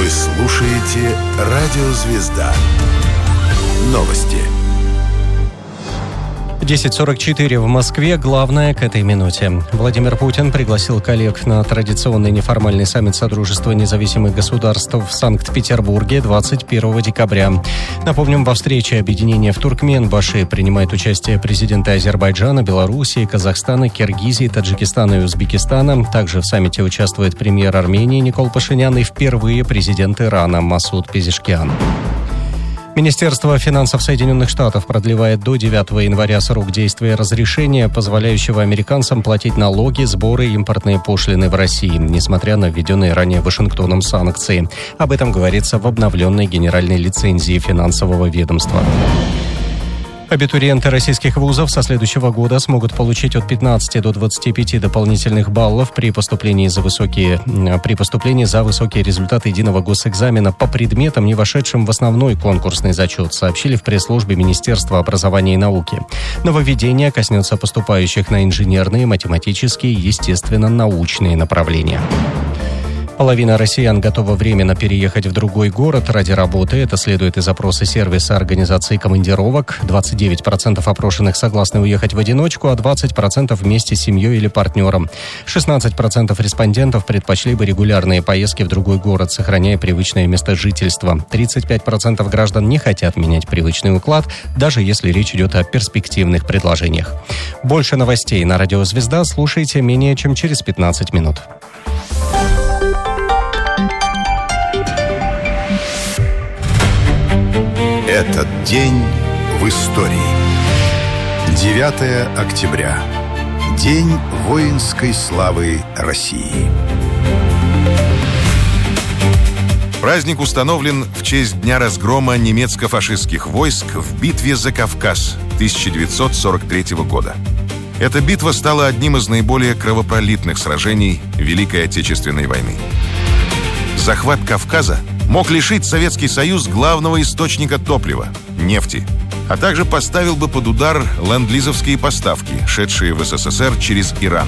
Вы слушаете «Радио Звезда». Новости. 10:44 в Москве. Главное к этой минуте. Владимир Путин пригласил коллег на традиционный неформальный саммит Содружества независимых государств в Санкт-Петербурге 21 декабря. Напомним, во встрече объединения в Туркменбаши принимают участие президенты Азербайджана, Белоруссии, Казахстана, Киргизии, Таджикистана и Узбекистана. Также в саммите участвует премьер Армении Никол Пашинян и впервые президент Ирана Масуд Пезешкиан. Министерство финансов Соединенных Штатов продлевает до 9 января срок действия разрешения, позволяющего американцам платить налоги, сборы и импортные пошлины в России, несмотря на введенные ранее Вашингтоном санкции. Об этом говорится в обновленной генеральной лицензии финансового ведомства. Абитуриенты российских вузов со следующего года смогут получить от 15 до 25 дополнительных баллов при поступлении за высокие результаты единого госэкзамена по предметам, не вошедшим в основной конкурсный зачет, сообщили в пресс-службе Министерства образования и науки. Нововведение коснется поступающих на инженерные, математические и естественно-научные направления. Половина россиян готова временно переехать в другой город ради работы. Это следует из опроса сервиса организации командировок. 29% опрошенных согласны уехать в одиночку, а 20% вместе с семьей или партнером. 16% респондентов предпочли бы регулярные поездки в другой город, сохраняя привычное место жительства. 35% граждан не хотят менять привычный уклад, даже если речь идет о перспективных предложениях. Больше новостей на «Радио Звезда» слушайте менее чем через 15 минут. Этот день в истории. 9 октября. День воинской славы России. Праздник установлен в честь дня разгрома немецко-фашистских войск в битве за Кавказ 1943 года. Эта битва стала одним из наиболее кровопролитных сражений Великой Отечественной войны. Захват Кавказа мог лишить Советский Союз главного источника топлива – нефти, а также поставил бы под удар ленд-лизовские поставки, шедшие в СССР через Иран.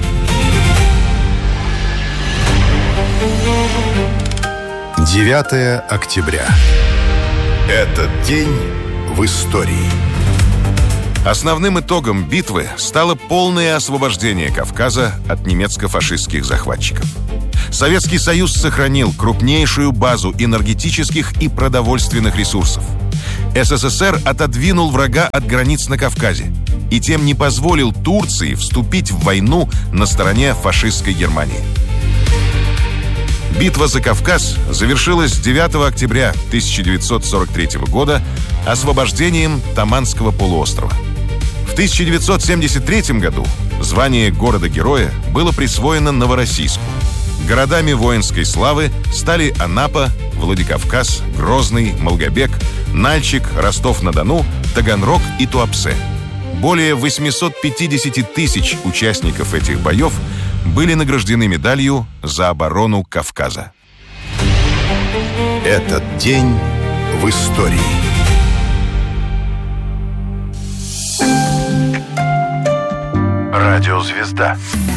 – 9 октября. Этот день в истории. Основным итогом битвы стало полное освобождение Кавказа от немецко-фашистских захватчиков. Советский Союз сохранил крупнейшую базу энергетических и продовольственных ресурсов. СССР отодвинул врага от границ на Кавказе и тем не позволил Турции вступить в войну на стороне фашистской Германии. Битва за Кавказ завершилась 9 октября 1943 года освобождением Таманского полуострова. В 1973 году звание города-героя было присвоено Новороссийску. Городами воинской славы стали Анапа, Владикавказ, Грозный, Малгобек, Нальчик, Ростов-на-Дону, Таганрог и Туапсе. Более 850 тысяч участников этих боев были награждены медалью за оборону Кавказа. Этот день в истории. Радио Звезда.